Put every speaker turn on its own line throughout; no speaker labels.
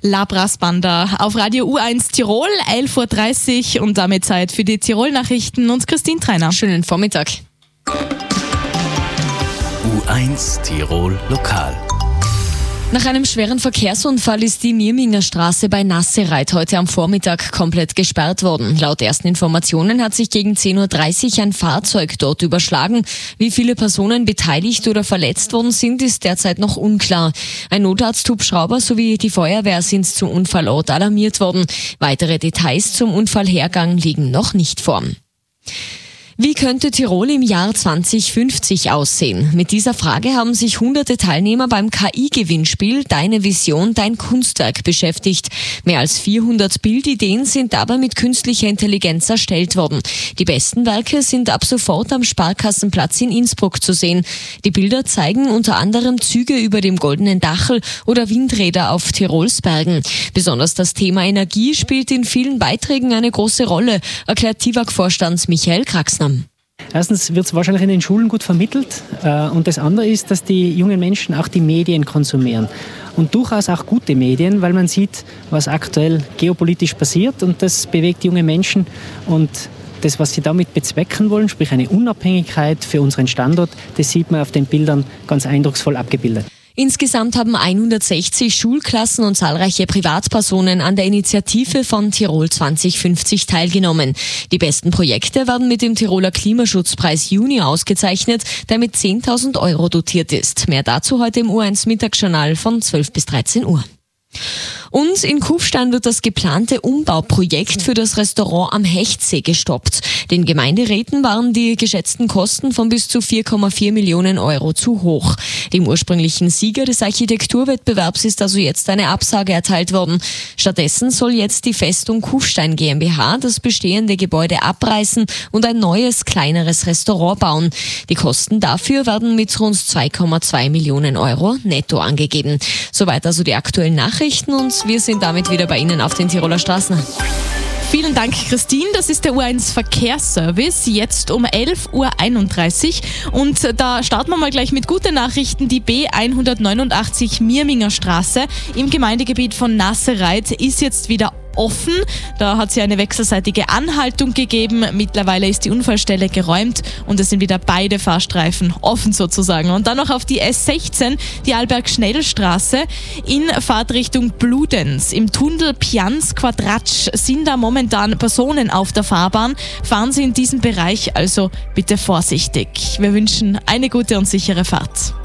Labras Banda auf Radio U1 Tirol, 11.30 Uhr und damit Zeit für die Tirol-Nachrichten und Christine Treiner.
Schönen Vormittag.
U1 Tirol Lokal.
Nach einem schweren Verkehrsunfall ist die Mirminger Straße bei Nassereit heute am Vormittag komplett gesperrt worden. Laut ersten Informationen hat sich gegen 10.30 Uhr ein Fahrzeug dort überschlagen. Wie viele Personen beteiligt oder verletzt worden sind, ist derzeit noch unklar. Ein Notarzthubschrauber sowie die Feuerwehr sind zum Unfallort alarmiert worden. Weitere Details zum Unfallhergang liegen noch nicht vor. Wie könnte Tirol im Jahr 2050 aussehen? Mit dieser Frage haben sich hunderte Teilnehmer beim KI-Gewinnspiel Deine Vision, dein Kunstwerk beschäftigt. Mehr als 400 Bildideen sind dabei mit künstlicher Intelligenz erstellt worden. Die besten Werke sind ab sofort am Sparkassenplatz in Innsbruck zu sehen. Die Bilder zeigen unter anderem Züge über dem Goldenen Dachl oder Windräder auf Tirols Bergen. Besonders das Thema Energie spielt in vielen Beiträgen eine große Rolle, erklärt TIWAG-Vorstand Michael Kraxner.
Erstens wird es wahrscheinlich in den Schulen gut vermittelt und das andere ist, dass die jungen Menschen auch die Medien konsumieren und durchaus auch gute Medien, weil man sieht, was aktuell geopolitisch passiert und das bewegt junge Menschen und das, was sie damit bezwecken wollen, sprich eine Unabhängigkeit für unseren Standort, das sieht man auf den Bildern ganz eindrucksvoll abgebildet.
Insgesamt haben 160 Schulklassen und zahlreiche Privatpersonen an der Initiative von Tirol 2050 teilgenommen. Die besten Projekte werden mit dem Tiroler Klimaschutzpreis Juni ausgezeichnet, der mit 10.000 Euro dotiert ist. Mehr dazu heute im U1 Mittagsjournal von 12 bis 13 Uhr. Und in Kufstein wird das geplante Umbauprojekt für das Restaurant am Hechtsee gestoppt. Den Gemeinderäten waren die geschätzten Kosten von bis zu 4,4 Millionen Euro zu hoch. Dem ursprünglichen Sieger des Architekturwettbewerbs ist also jetzt eine Absage erteilt worden. Stattdessen soll jetzt die Festung Kufstein GmbH das bestehende Gebäude abreißen und ein neues, kleineres Restaurant bauen. Die Kosten dafür werden mit rund 2,2 Millionen Euro netto angegeben. Soweit also die aktuellen Nachrichten und wir sind damit wieder bei Ihnen auf den Tiroler Straßen.
Vielen Dank, Christine. Das ist der U1 Verkehrsservice, jetzt um 11.31 Uhr. Und da starten wir mal gleich mit guten Nachrichten. Die B189 Mirminger Straße im Gemeindegebiet von Nassereit ist jetzt wieder offen. Da hat es ja eine wechselseitige Anhaltung gegeben. Mittlerweile ist die Unfallstelle geräumt und es sind wieder beide Fahrstreifen offen sozusagen. Und dann noch auf die S16, die Alberg-Schnellstraße in Fahrtrichtung Bludenz. Im Tunnel Pians-Quadratsch sind da momentan Personen auf der Fahrbahn. Fahren Sie in diesem Bereich also bitte vorsichtig. Wir wünschen eine gute und sichere Fahrt.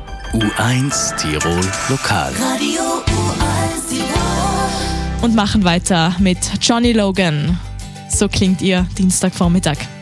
U1 Tirol Lokal.
Radio U1 Tirol.
Und machen weiter mit Johnny Logan. So klingt Ihr Dienstagvormittag.